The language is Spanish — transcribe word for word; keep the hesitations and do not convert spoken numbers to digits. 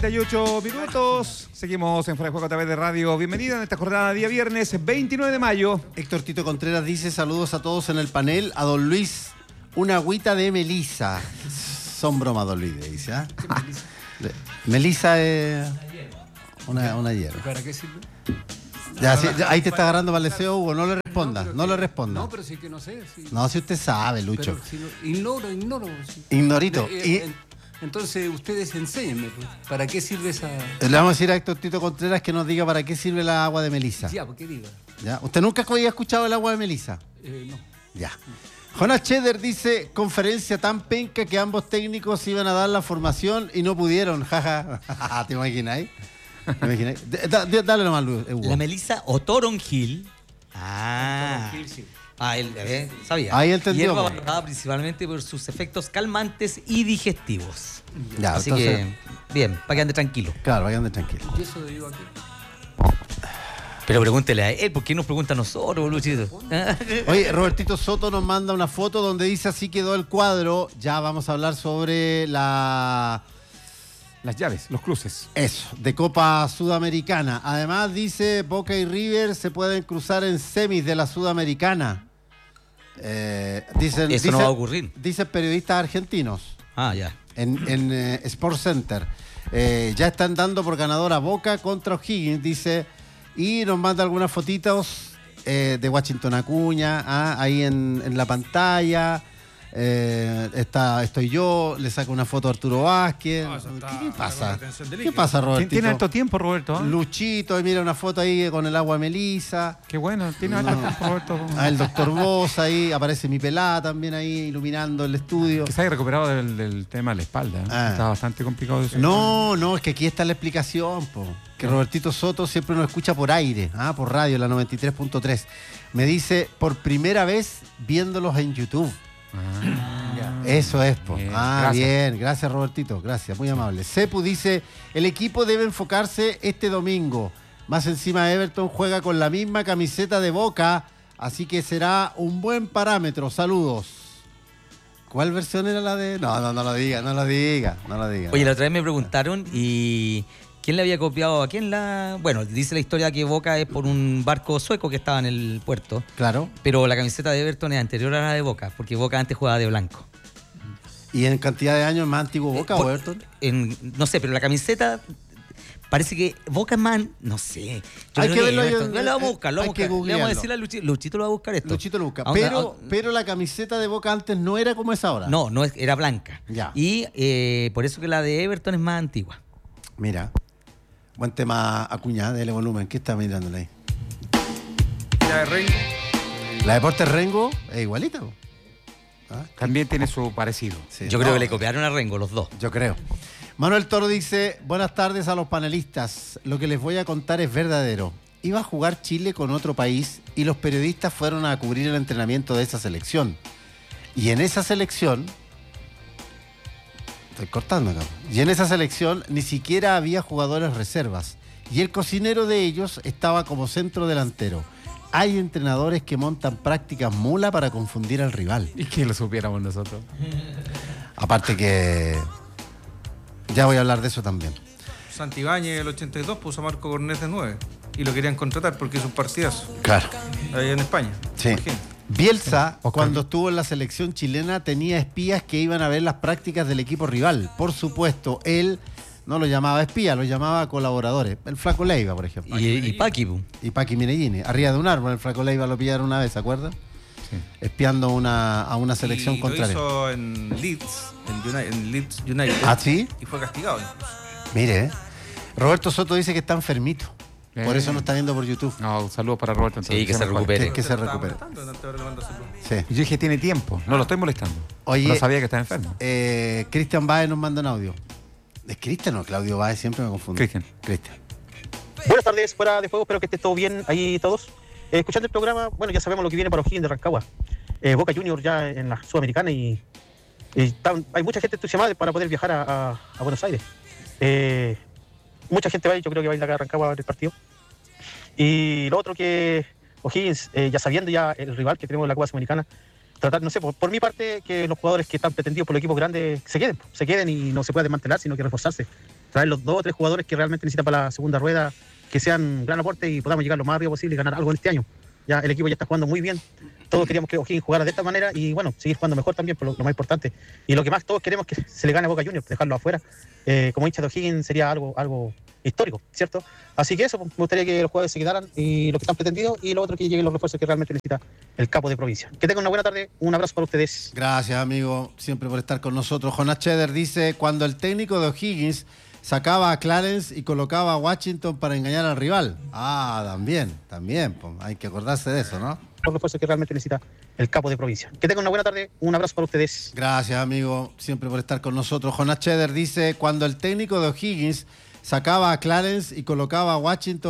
treinta y ocho minutos, seguimos en Fuera de Juego a través de Radio Bienvenida en esta jornada día viernes veintinueve de mayo. Héctor Tito Contreras dice saludos a todos en el panel. A don Luis, una agüita de Melisa. Son bromas, don Luis, dice. ¿eh? Melisa es una, una hierba. ¿Para qué sirve? Ya, sí, ya, ahí te está agarrando para el deseo, Hugo. No le responda, no, no le responda. No, pero sí que no sé. Sí. No, si usted sabe, Lucho. Pero, si no, ignoro, ignoro. Sí. Ignorito. De, y... eh, Entonces, ustedes enséñenme, pues, ¿para qué sirve esa...? Le vamos a decir a Héctor Tito Contreras que nos diga para qué sirve la agua de Melisa. Ya, ¿por qué diga? ¿Ya? ¿Usted nunca había escuchado el agua de Melisa? Eh, no. Ya. Jonas Cheder dice, conferencia tan penca que ambos técnicos iban a dar la formación y no pudieron. Jaja. ¿Te imagináis? ¿Te imagináis? Da, da, dale nomás, Hugo. La Melisa o Toronjil. Ah. Toronjil, sí. Ah, él eh, sabía. Ahí entendió. Hierba valorada principalmente por sus efectos calmantes y digestivos. Ya, Así entonces, que, bien, para que ande tranquilo. Claro, vayan de tranquilo. ¿Y eso de yo aquí? Pero pregúntele a él, ¿por qué nos pregunta a nosotros, Luchito? Oye, Robertito Soto nos manda una foto donde dice así quedó el cuadro. Ya vamos a hablar sobre la... Las llaves, los cruces. Eso, de Copa Sudamericana. Además dice, Boca y River se pueden cruzar en semis de la Sudamericana. Eh, dicen, Eso dicen, no va a ocurrir. Dicen periodistas argentinos Ah, ya. en, en eh, Sports Center. Eh, ya están dando por ganadora Boca contra O'Higgins, dice, y nos manda algunas fotitos eh, de Washington Acuña, ah, ahí en, en la pantalla. Eh, está, estoy yo, le saco una foto a Arturo Vázquez. No, está, ¿Qué, ¿Qué pasa? ¿Qué pasa, Roberto? Tiene alto tiempo, Roberto. ¿eh? Luchito, y mira una foto ahí con el agua de Melisa. Qué bueno, tiene alto No. tiempo, Roberto. Ah, el doctor Voz ahí, aparece mi pelada también ahí iluminando el estudio. Que se haya recuperado del, del tema de la espalda. ¿eh? Ah. Está bastante complicado eso. No, no, es que aquí está la explicación, po. Que Robertito Soto siempre nos escucha por aire, ah, por radio, la noventa y tres punto tres. Me dice, por primera vez viéndolos en YouTube. Ah, ya. Eso es, po. Bien, Ah, gracias. bien, gracias Robertito, gracias, muy amable. Cepu dice, el equipo debe enfocarse este domingo. Más encima Everton juega con la misma camiseta de Boca, así que será un buen parámetro. Saludos. ¿Cuál versión era la de...? No, no, no lo diga, no lo diga, no lo diga. Oye, la otra vez me preguntaron y... ¿Quién le había copiado a quién la...? Bueno, dice la historia que Boca es por un barco sueco que estaba en el puerto. Claro. Pero la camiseta de Everton es anterior a la de Boca, porque Boca antes jugaba de blanco. ¿Y en cantidad de años más antiguo Boca Eh, o por- Everton? En, no sé, pero la camiseta... Parece que Boca es más... No sé. Yo Hay creo que verlo Everton- ahí, Ya lo vamos a buscar, lo hay vamos a que buscar. Le vamos a googlearlo. decir a Luchito. Luchito lo va a buscar esto. Luchito lo busca. Aunque- Pero, aunque- pero la camiseta de Boca antes no era como es ahora. No, no es, era blanca. Ya. Y eh, por eso que la de Everton es más antigua. Mira. Buen tema, Acuña, dele volumen. ¿Qué está mirándole ahí? La de Rey. La Deportes Rengo es igualita, po. ¿Ah? También tiene su parecido. Sí. Yo creo No, que le copiaron a Rengo, los dos. Yo creo. Manuel Toro dice, buenas tardes a los panelistas. Lo que les voy a contar es verdadero. Iba a jugar Chile con otro país y los periodistas fueron a cubrir el entrenamiento de esa selección. Y en esa selección... Estoy cortando acá. Y en esa selección ni siquiera había jugadores reservas. Y el cocinero de ellos estaba como centro delantero. Hay entrenadores que montan prácticas mula para confundir al rival. Y que lo supiéramos nosotros. Aparte que... Ya voy a hablar de eso también. Santibáñez el ochenta y dos puso a Marco Cornet de nueve y lo querían contratar porque hizo un partidazo Claro. ahí en España. Sí. Imagínate. Bielsa, Oscar. cuando estuvo en la selección chilena, tenía espías que iban a ver las prácticas del equipo rival. Por supuesto, él no lo llamaba espía, lo llamaba colaboradores. El Flaco Leiva, por ejemplo. Y, y Paqui, pu. Y Paqui Minellini. Arriba de un árbol, el Flaco Leiva lo pillaron una vez, ¿se acuerdan? Sí. Espiando una, a una selección y contraria. Lo hizo en Leeds, en, United, en Leeds United. ¿Ah, sí? Y fue castigado incluso. Mire, ¿eh? Roberto Soto dice que está enfermito. Por Bien. eso no está viendo por YouTube. No, saludos para Roberto. entonces, Sí, que se mejore. recupere. Que, que se Estaba recupere. molestando, no te ahora le mando salud. Sí. Y yo dije, tiene tiempo. No lo estoy molestando. Oye, no sabía que estaba enfermo. Eh, Cristian Baez nos manda un audio. ¿Es Cristian o Claudio Baez? Siempre me confundo. Cristian. Cristian. Buenas tardes, fuera de juego, espero que esté todo bien ahí todos. Eh, escuchando el programa, bueno, ya sabemos lo que viene para O'Higgins de Rancagua. Eh, Boca Juniors ya en la Sudamericana y, y tan- hay mucha gente entusiasmada para poder viajar a, a- a Buenos Aires. Eh, mucha gente va, yo creo que va a ir acá a Rancagua a ver el partido. Y lo otro que O'Higgins, eh, ya sabiendo ya el rival que tenemos en la Copa Sudamericana, tratar, no sé, por, por mi parte, que los jugadores que están pretendidos por los equipos grandes se queden, se queden y no se pueda desmantelar, sino que reforzarse. traer los dos o tres jugadores que realmente necesita para la segunda rueda, que sean gran aporte y podamos llegar lo más arriba posible y ganar algo en este año. Ya el equipo ya está jugando muy bien. Todos queríamos que O'Higgins jugara de esta manera y bueno, seguir jugando mejor también, por lo, lo más importante. Y lo que más todos queremos es que se le gane a Boca Juniors, dejarlo afuera. Eh, como hincha de O'Higgins sería algo, algo histórico, ¿cierto? Así que eso, me gustaría que los jugadores se quedaran y los que están pretendidos y lo otro que lleguen los refuerzos que realmente necesita el capo de provincia. Que tengan una buena tarde, un abrazo para ustedes. Gracias, amigo, siempre por estar con nosotros. Jonas Cheder dice, cuando el técnico de O'Higgins sacaba a Clarence y colocaba a Washington para engañar al rival. Ah, también, también, pues, hay que acordarse de eso, ¿no? Los refuerzos que realmente necesita el capo de provincia. Que tengan una buena tarde, un abrazo para ustedes. Gracias, amigo, siempre por estar con nosotros. Jonas Cheder dice, cuando el técnico de O'Higgins sacaba a Clarence y colocaba a Washington